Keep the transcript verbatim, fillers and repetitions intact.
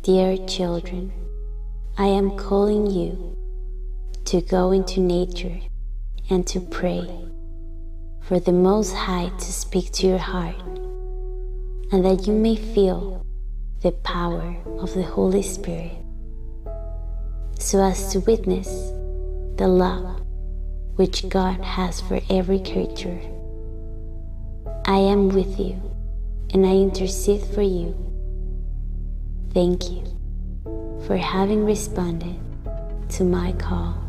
Dear children, I am calling you to go into nature and to pray for the Most High to speak to your heart, and that you may feel the power of the Holy Spirit, so as to witness the love which God has for every creature. I am with you, and I intercede for you. Thank you for having responded to my call.